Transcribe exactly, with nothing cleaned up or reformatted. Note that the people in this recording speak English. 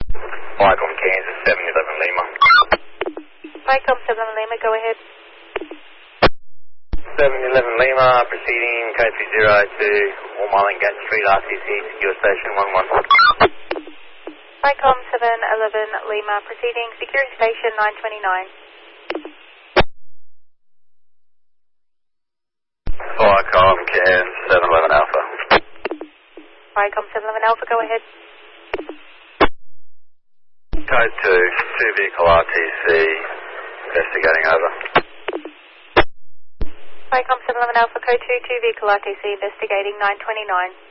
Viacom Kansas seven eleven Lima. Viacom seven eleven Lima, go ahead. seven eleven Lima, proceeding code three zero two, All Mile and Gat Street, R T C, secure station one one. Viacom seven eleven Lima, proceeding security station nine twenty-nine. Viacom Kansas seven eleven Alpha. Viacom seven eleven Alpha, go ahead. Code two, two vehicle R T C, investigating over. Viacom seven eleven Alpha, code two, two vehicle R T C, investigating nine twenty-nine.